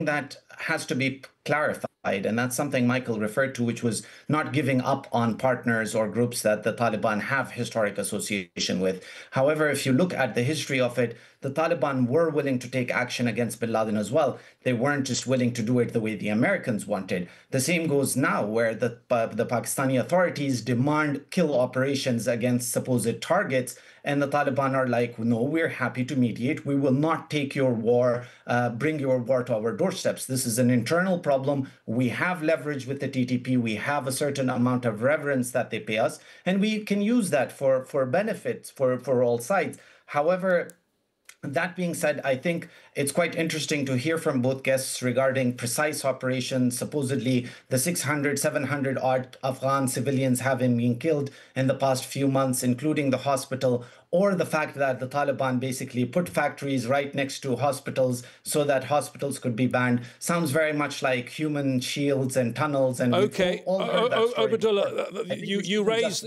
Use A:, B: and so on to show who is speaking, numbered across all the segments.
A: that has to be clarified, and that's something Michael referred to, which was not giving up on partners or groups that the Taliban have historic association with. However, if you look at the history of it, the Taliban were willing to take action against bin Laden as well. They weren't just willing to do it the way the Americans wanted. The same goes now, where the Pakistani authorities demand kill operations against supposed targets, and the Taliban are like, no, we're happy to mediate. We will not take your war, bring your war to our doorsteps. This is an internal problem. We have leverage with the TTP. We have a certain amount of reverence that they pay us, and we can use that for benefits for all sides. However, that being said, I think it's quite interesting to hear from both guests regarding precise operations. Supposedly, the 600, 700 odd Afghan civilians having been killed in the past few months, including the hospital, or the fact that the Taliban basically put factories right next to hospitals so that hospitals could be banned, sounds very much like human shields and tunnels. And
B: okay, Obadullah, you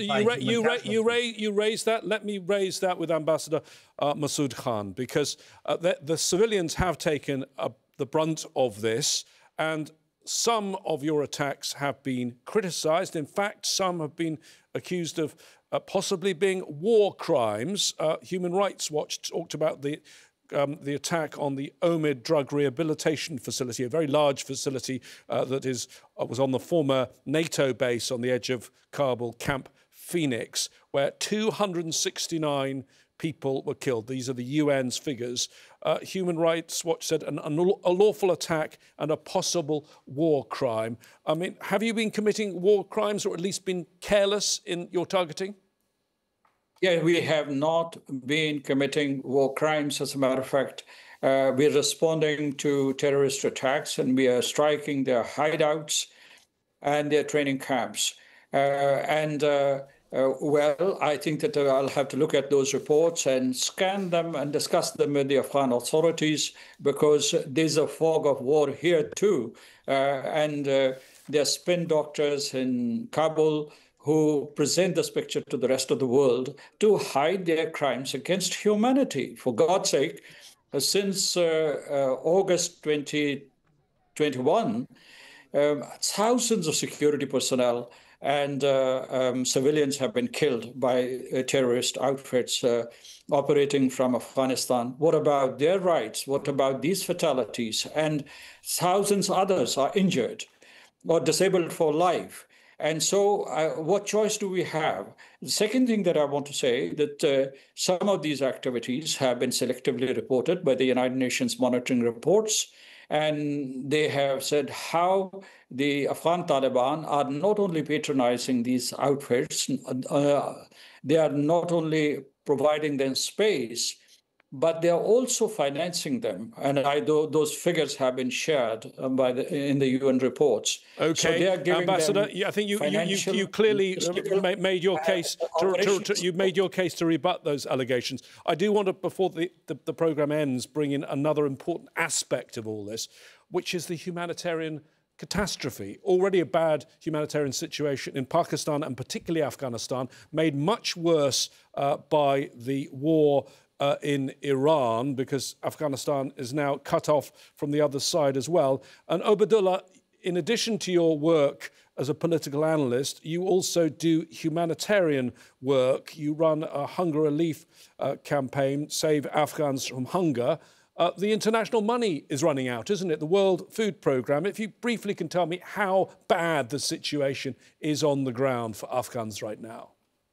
B: raised that. Let me raise that with Ambassador Masood Khan, because the civilians have taken the brunt of this, and some of your attacks have been criticised. In fact, some have been accused of possibly being war crimes. Human Rights Watch talked about the attack on the Omid Drug Rehabilitation Facility, a very large facility that was on the former NATO base on the edge of Kabul, Camp Phoenix, where 269 people were killed. These are the UN's figures. Human Rights Watch said a lawful attack and a possible war crime. I mean, have you been committing war crimes, or at least been careless in your targeting?
C: Yeah, we have not been committing war crimes. As a matter of fact, we're responding to terrorist attacks, and we are striking their hideouts and their training camps. Well, I think that I'll have to look at those reports and scan them and discuss them with the Afghan authorities, because there's a fog of war here too. There are spin doctors in Kabul who present this picture to the rest of the world to hide their crimes against humanity. For God's sake, since August 2021, thousands of security personnel and civilians have been killed by terrorist outfits operating from Afghanistan. What about their rights? What about these fatalities? And thousands others are injured or disabled for life. And so what choice do we have? The second thing that I want to say, that some of these activities have been selectively reported by the United Nations monitoring reports. And they have said how the Afghan Taliban are not only patronizing these outfits, they are not only providing them space, but they are also financing them. And those figures have been shared in the UN reports.
B: Okay, so they are giving Ambassador, I think you clearly made your case to rebut those allegations. I do want to, before the programme ends, bring in another important aspect of all this, which is the humanitarian catastrophe. Already a bad humanitarian situation in Pakistan and particularly Afghanistan, made much worse by the war in Iran, because Afghanistan is now cut off from the other side as well. And Obadullah, in addition to your work as a political analyst, you also do humanitarian work. You run a hunger relief campaign, Save Afghans from Hunger. The international money is running out, isn't it? The World Food Programme. If you briefly can tell me how bad the situation is on the ground for Afghans right now.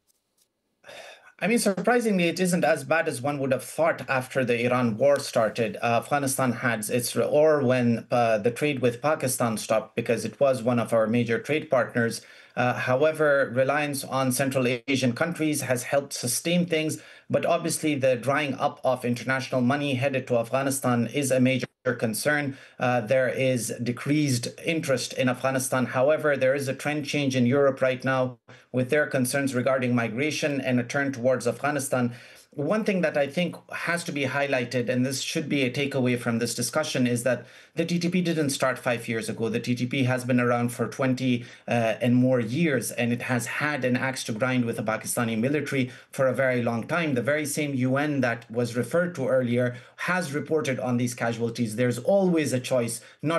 A: I mean, surprisingly, it isn't as bad as one would have thought after the Iran war started. Afghanistan had or when the trade with Pakistan stopped, because it was one of our major trade partners. However, reliance on Central Asian countries has helped sustain things. But obviously, the drying up of international money headed to Afghanistan is a major concern. There is decreased interest in Afghanistan. However, there is a trend change in Europe right now with their concerns regarding migration and a turn towards Afghanistan. One thing that I think has to be highlighted, and this should be a takeaway from this discussion, is that the TTP didn't start 5 years ago. The TTP has been around for 20 and more years, and it has had an axe to grind with the Pakistani military for a very long time. The very same UN that was referred to earlier has reported on these casualties. There's always a choice, not